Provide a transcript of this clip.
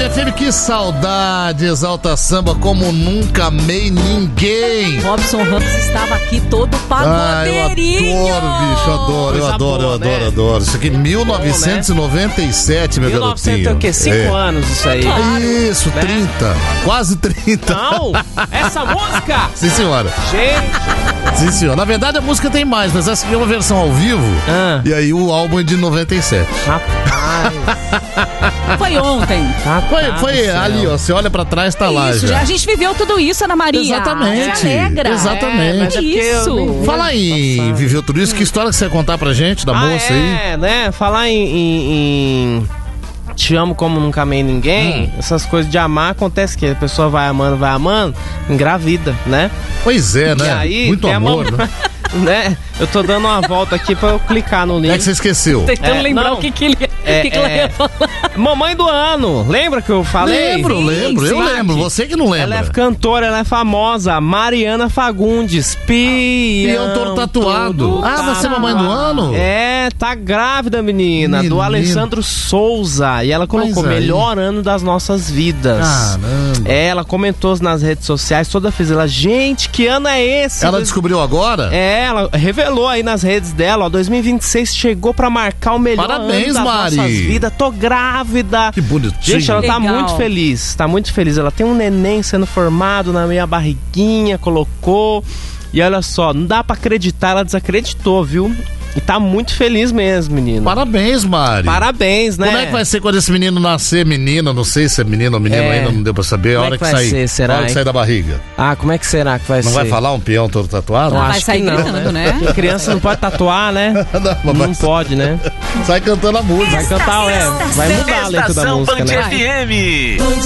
Band FM, que saudade, Exalta Samba como nunca amei ninguém. Robson Ramos estava aqui todo pagodeirinho. Eu adoro, bicho, adoro. Isso aqui, 1997, meu garotinho. 1900 é o quê? 5 anos isso aí. Isso, né? 30, quase 30. Não, essa música! Sim, senhora. Gente! Sim, senhora. Na verdade, a música tem mais, mas essa aqui é uma versão ao vivo. E aí o álbum é de 97. Rapaz. Foi ontem. Foi ali, ó. Você olha pra trás, tá lá já. A gente viveu tudo isso, Ana Maria. Exatamente. Se alegra. Exatamente. Isso. Fala em viveu tudo isso, que história que você ia contar pra gente da moça aí? Né? Falar em te amo como nunca amei ninguém, essas coisas de amar acontece que a pessoa vai amando, engravida, né? Pois é, né? E aí, muito amor, né? Eu tô dando uma volta aqui pra eu clicar no link. É que você esqueceu. Tentando lembrar o que ela ia falar. Mamãe do ano, lembra que eu falei? Lembro, eu lembro, você que não lembra. Ela é cantora, ela é famosa, Mariana Fagundes, peão todo tatuado. Vai ser mamãe do ano? Tá grávida, menina, do Alessandro Souza. E ela colocou melhor ano das nossas vidas. Caramba. Ela comentou nas redes sociais, toda feliz. Ela, gente, que ano é esse? Ela descobriu agora? Ela revelou aí nas redes dela, ó, 2026 chegou pra marcar o melhor ano das nossas vidas. Tô grávida. Que bonitinho. Gente, ela tá muito feliz, Ela tem um neném sendo formado na minha barriguinha, colocou. E olha só, não dá pra acreditar, ela desacreditou, viu? E tá muito feliz mesmo, menino. Parabéns, Mari. Parabéns, né? Como é que vai ser quando esse menino nascer? Menina, não sei se é menino ou menino ainda, não deu pra saber. A hora que sair. Será, a hora que sair da barriga. Como é que será que vai ser? Não vai falar um peão todo tatuado? Não, vai sair gritando, né? Porque criança não pode tatuar, né? Não pode, né? Sai cantando a música. Vai cantar, vai mudar a letra da música, né? FM.